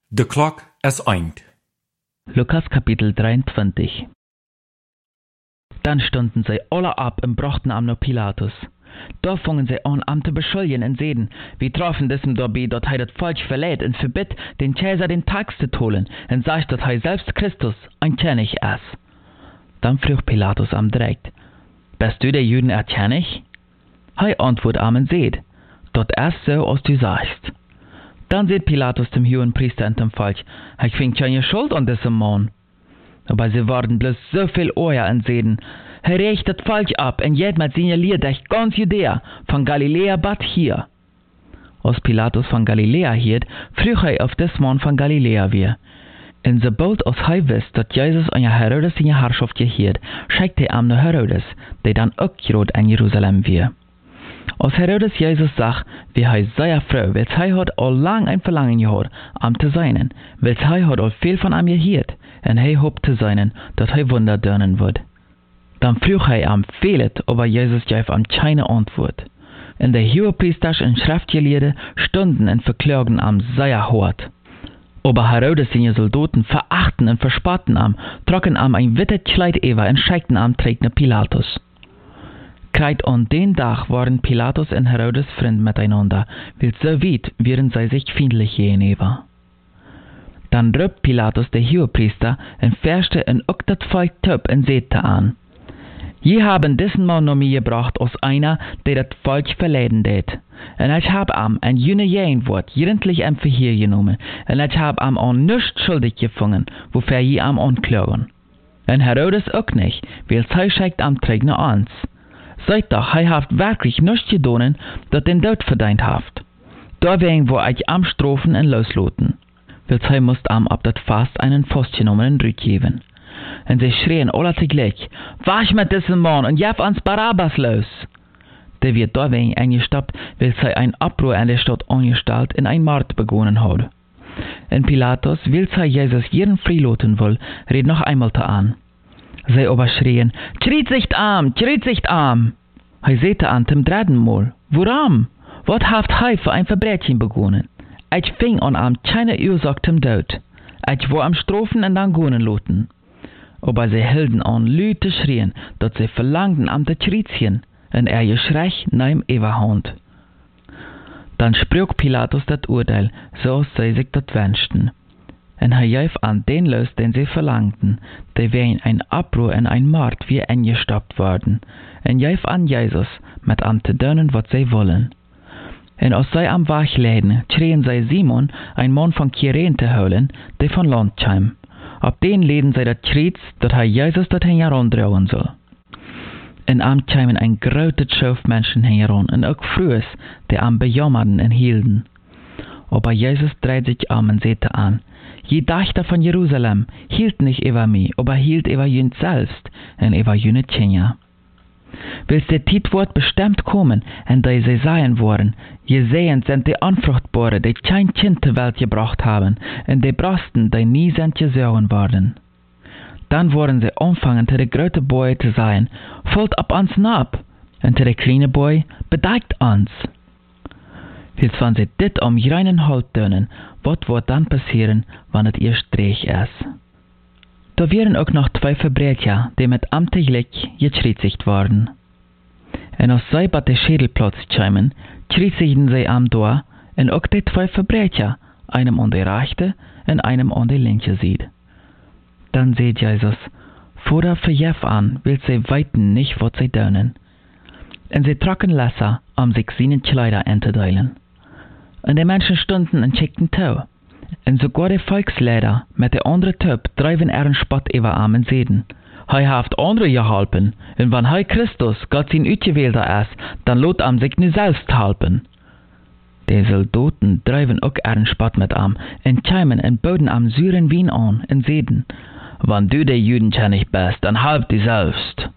De klok is eind. Lukas Kapitel 23. Dann stunden sie alle ab und brachten am noch Pilatus. Da fingen sie an zu beschuldigen und seden, wir trafen diesem dabei, dat das falsch verleiht und verbitt, den Cäsar den Tax zu holen und sagt, dass selbst Christus ein König ist. Dann frug Pilatus am direkt, bist du der Juden König? Antwort am und seht, dat ist so, als du sagst. Dann seht Pilatus dem hohen Priester und dem Volk, ich finde keine Schuld an diesem Mann. Aber sie waren bloß so viel Euer und seden, rächt das Volk ab und jet mit seiner Lier durch ganz Judäa, von Galiläa bis hier. Als Pilatus von Galiläa hielt, frug auf des Mann von Galiläa wir. Und sobald als wisst, dass Jesus an Herodes seine Herrschaft gehielt, schickte am nach Herodes, der dann auch gerade in Jerusalem wir. Als Herodes Jesus sagt, wie sehr froh, weil hat all lang ein Verlangen gehabt, am zu seinen, weil hat all viel von am gehiert, und hofft zu seinen, dass Wunder dörnen wird. Dann frug am fehlet, aber Jesus gab am keine Antwort. Und der Hohepriester und Schriftgelehrte stunden und verklagen am sehr hart. Aber Herodes seine Soldaten verachten und verspotten am, trocken am ein wittes Kleid über und schickten am trägner Pilatus. Greit an den Tag waren Pilatus und Herodes Freund miteinander, weil so weit wären sie sich feindlich gegenüber. Dann rübt Pilatus der Hohepriester und färschte und auch das Volk töp und sehte an. Je haben diesen Mann noch mir gebracht als einer, der das Volk verleiden det. Und ich habe am ein jüne Jänwort jugendlich am Verheer genommen, und ich habe am an nichts schuldig gefunden, wofür je am anklagen. Und Herodes auch nicht, weil sie schickt am Trägner ans. Seid doch, haft wirklich nichts getan, dat den Tod verdient haft. Da wegen wo ich am Strophen und losloten. Weil musst am ab dat Fast einen festgenommenen Rück geben. Und sie schrien alle zugleich, wasch mit diesem Mann und jef ans Barabbas los. Der wird da wegen eingestoppt, weil sie ein Abbruch in der Stadt angestellt und ein Mord begonnen hat. Und Pilatus, weil sie Jesus jeden freiloten will, red noch einmal an. Sie aber schrien, schriet sich arm, schriet sich arm. Sehte an dem dritten Mal, woran? Was haft für ein Verbrechen begonnen? Ich fing an am keine Ursache zum Tod. Ich war am Strophen und dann gonen loten. Aber sie hielten an Lüt zu schrien, dass sie verlangten am das Schrietchen, und Geschrei nahm Überhand. Dann sprach Pilatus das Urteil, so als sie sich das wünschten. Und gab an den los, den sie verlangten, der wegen ein Abbruch und ein Mord wie eingestoppt worden, und gab an Jesus, mit am zu dönen, was sie wollen. Und als sie am Wach läden, schrien sie Simon, ein Mann von Kyrene zu holen, der von Land kam. Ab den läden sie das Schriets, dass Jesus dorthin herandrauen soll. Und am kamen ein großes Schauf Menschen heran, und auch Frühes, die am bejammerten und hielten. Aber Jesus dreht sich und sehte an, je Dächter von Jerusalem hielt nicht über mich, aber hielt über jünd selbst und über jüne Kinder. Bis der Tit wird bestimmt kommen, und da sie sein wollen, je sehen sind die Unfruchtbare, die kein Kind zur Welt gebracht haben, und die Brasten, die nie sind gesaugen worden. Dann wollen sie anfangen, zu der großen Boy zu sein, folgt ab ans Nab, und zu der kleine Boy bedeckt ans. Jetzt wenn sie dit am reinen Halt tönen, was wird dann passieren, wenn es ihr Streich ist? Da wären auch noch 2 Verbrecher, die mit amtlich geschriezigt worden. Und als sie bei der Schädelplatz kamen, schriezigten sie am Tor, und auch die 2 Verbrecher, einem an der rechte und einem an der linke Seite. Dann seht Jesus, Vater verjef an, will sie weiten nicht, was sie tönen. Und sie trocken Lesser, sich seine Kleider entzuteilen. Und die Menschen stunden und schickten Tau. Und sogar die Volkslehrer mit der anderen Typ treiben ihren Spott über Armen sehen. Haft andere gehalten, und wenn Christus, Gott sein Utgewählter ist, dann lot am sich nicht selbst halten. Die Soldaten treiben auch ihren Spott mit am, und kämen und boden am süren Wien an, und sehen, wenn du der Judenkönig bist, dann halb die selbst.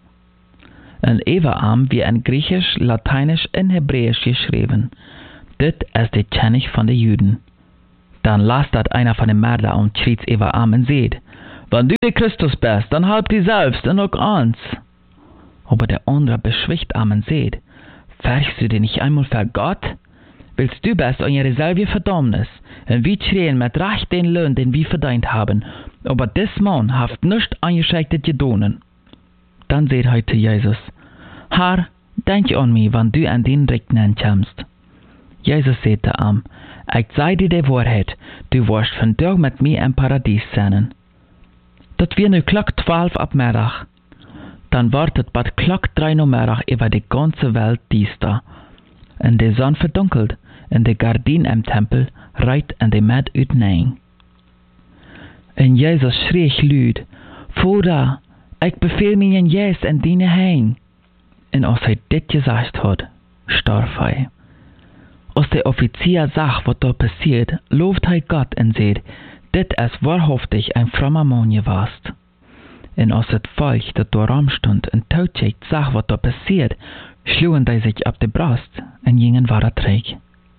Und Eberarm wie in Griechisch, Lateinisch und Hebräisch geschrieben. Das ist der König von den Juden. Dann las dat einer von den Mörder und schriet Eberarm und seht, wenn du der Christus bist, dann halb die selbst und auch ans. Aber der andere beschwicht am und seht, fährst du dir nicht einmal für Gott? willst du best an ihre selbe Verdammnis, und wir schreien mit Recht den Lohn, den wir verdient haben, aber des Mann haft nicht eingeschränkt gedonen. Dann seht heute Jesus, Herr, denk an mich, wann du an den Richten kommst. Jesus sagte ihm, ich sei dir die Wahrheit, du wirst vandaag mit mir im Paradies sein. Dat wir nu klok 12 ab Mittag. Dann wartet bad klok 3 Uhr Mittag über die ganze Welt düster. Und die Sonne verdunkelt, und die Gardin im Tempel reit in die Mitte uiteen. Und Jesus schrie laut, Vater, ich befehl mir in Jesus in deine Hände. Und als er dit gesagt hat, starb er. Als der Offizier sah, was da passiert, lobt er Gott und sagt, dit ist wahrhaftig ein frommer Mann gewesen. Und als das Volk, das da rumstand und tautschicht sah, was da passiert, schlugen die sich auf die Brust und gingen weiter zurück.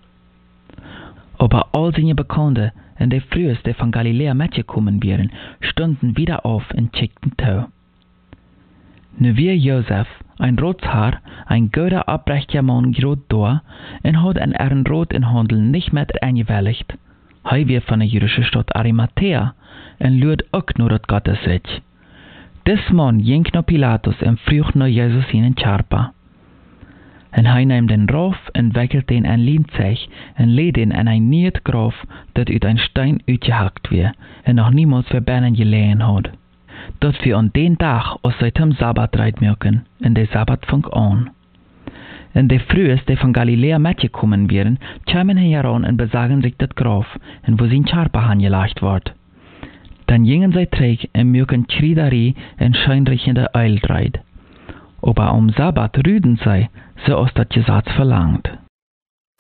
Aber all seine Bekannte und die Frühs, die von Galiläa mitgekommen wären, stunden wieder auf und schickten tau. Nu wie Josef, ein Rotshaar, ein guter, abbrechter Mann, grot da, und hat in ihren Rot in Handel nicht mehr eingewilligt. Hij weer van de jüdische Stadt Arimathea en luid ook naar het Gottesreich. Des man ging naar Pilatus en vroeg naar Jesus in Charpa. En hij nam den Rauf en wikkelt den en lient zich en leed den in een nieuw graf dat uit een steen uitgehakt weer en nog niemals verbannen gelegen had. Dat wir an den Tag aus dem Sabbat reit merken, en de Sabbat fang an. En de Frühs, die von Galiläa mitgekommen wären, kamen heran und besagen sich das Grab, en wo sein Charpa angelegt ward. Dann gingen sie zurück und merken Schriederei und scheinriechende Eildreit. Aber am Sabbat rüden sie, so als das Gesetz verlangt.